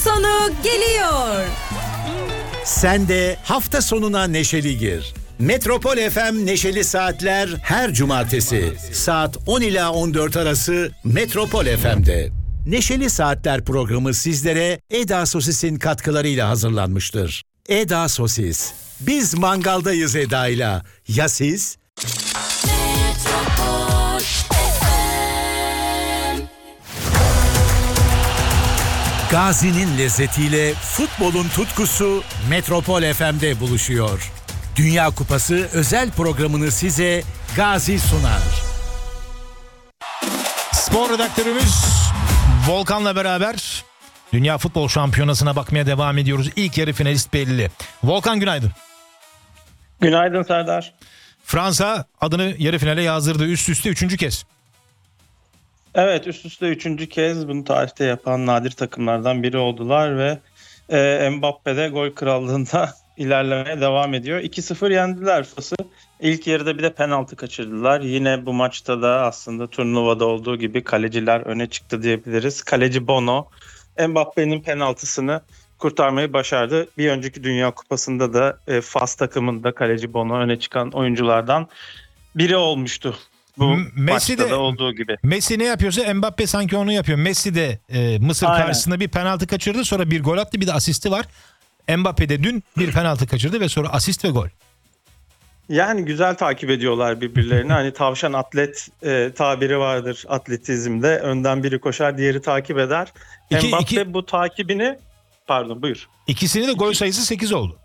sonu geliyor. Sen de hafta sonuna neşeli gir. Metropol FM Neşeli Saatler her cumartesi saat 10 ila 14 arası Metropol FM'de. Neşeli Saatler programı sizlere Eda Sosis'in katkılarıyla hazırlanmıştır. Eda Sosis. Biz mangaldayız Eda'yla. Ya siz? Gazi'nin lezzetiyle futbolun tutkusu Metropol FM'de buluşuyor. Dünya Kupası özel programını size Gazi sunar. Spor redaktörümüz Volkan'la beraber Dünya Futbol Şampiyonası'na bakmaya devam ediyoruz. İlk yarı finalist belli. Volkan günaydın. Günaydın Serdar. Fransa adını yarı finale yazdırdı. Üst üste 3. kez. Evet, üst üste 3. kez bunu tarihte yapan nadir takımlardan biri oldular ve Mbappe de gol krallığında ilerlemeye devam ediyor. 2-0 yendiler Fas'ı. İlk yarıda bir de penaltı kaçırdılar. Yine bu maçta da aslında turnuvada olduğu gibi kaleciler öne çıktı diyebiliriz. Kaleci Bono Mbappe'nin penaltısını kurtarmayı başardı. Bir önceki Dünya Kupası'nda da Fas takımında kaleci Bono öne çıkan oyunculardan biri olmuştu. Bu maçta da olduğu gibi. Messi ne yapıyorsa Mbappe sanki onu yapıyor. Messi de Mısır karşısında bir penaltı kaçırdı. Sonra bir gol attı, bir de asisti var. Mbappe de dün bir penaltı kaçırdı ve sonra asist ve gol. Yani güzel takip ediyorlar birbirlerini. Hani tavşan atlet tabiri vardır atletizmde. Önden biri koşar, diğeri takip eder. Mbappe bu takibini... Pardon, buyur. İkisinin de gol sayısı 8 oldu.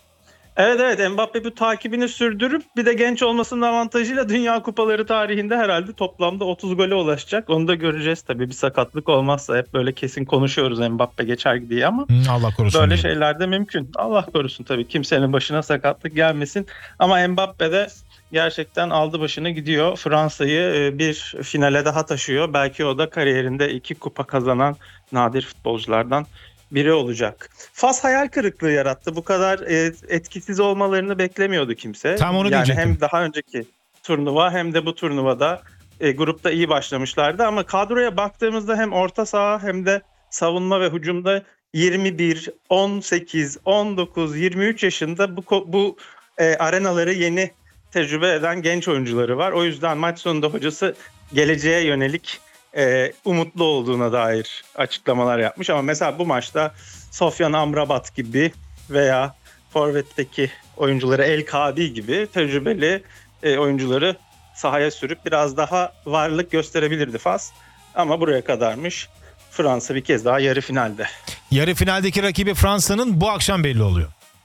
Evet, Mbappe bu takibini sürdürüp bir de genç olmasının avantajıyla Dünya Kupaları tarihinde herhalde toplamda 30 gole ulaşacak. Onu da göreceğiz tabii, bir sakatlık olmazsa. Hep böyle kesin konuşuyoruz Mbappe geçer diye ama Allah korusun böyle diye. şeyler de mümkün. Allah korusun tabii, kimsenin başına sakatlık gelmesin. Ama Mbappe de gerçekten aldı başını gidiyor. Fransa'yı bir finale daha taşıyor. Belki o da kariyerinde 2 kupa kazanan nadir futbolculardan biri olacak. Fas hayal kırıklığı yarattı. Bu kadar etkisiz olmalarını beklemiyordu kimse. Tam onu yani diyecektim. hem daha önceki turnuva hem de bu turnuvada grupta iyi başlamışlardı. Ama kadroya baktığımızda hem orta saha hem de savunma ve hücumda 21, 18, 19, 23 yaşında bu arenaları yeni tecrübe eden genç oyuncuları var. O yüzden maç sonunda hocası geleceğe yönelik umutlu olduğuna dair açıklamalar yapmış. Ama mesela bu maçta Sofyan Amrabat gibi veya forvetteki oyuncuları El Kadi gibi tecrübeli oyuncuları sahaya sürüp biraz daha varlık gösterebilirdi Fas. Ama buraya kadarmış. Fransa bir kez daha yarı finalde. Yarı finaldeki rakibi Fransa'nın bu akşam belli oluyor.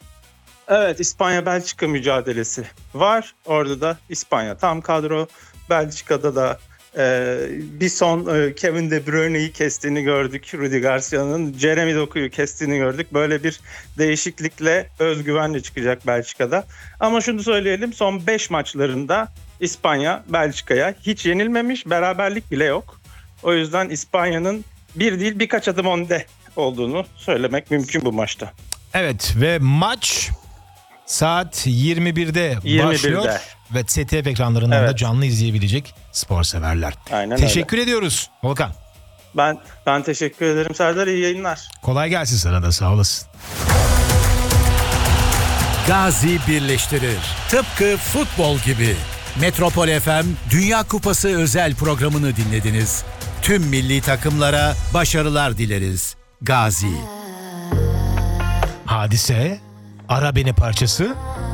Evet, İspanya-Belçika mücadelesi var. Orada da İspanya tam kadro. Belçika'da da bir son Kevin De Bruyne'yi kestiğini gördük. Rudi Garcia'nın Jeremy Doku'yu kestiğini gördük. Böyle bir değişiklikle özgüvenle çıkacak Belçika'da. Ama şunu söyleyelim, son 5 maçlarında İspanya Belçika'ya hiç yenilmemiş. Beraberlik bile yok. O yüzden İspanya'nın bir değil birkaç adım önde olduğunu söylemek mümkün bu maçta. Evet ve maç saat 21'de başlıyor ve ZDF ekranlarından da canlı izleyebilecek spor severler. Aynen teşekkür öyle. ediyoruz Volkan. Ben teşekkür ederim Serdar, iyi yayınlar. Kolay gelsin sana da, sağ olasın. Gazi birleştirir. Tıpkı futbol gibi. Metropol FM Dünya Kupası özel programını dinlediniz. Tüm milli takımlara başarılar dileriz. Gazi. Hadise, Ara Beni parçası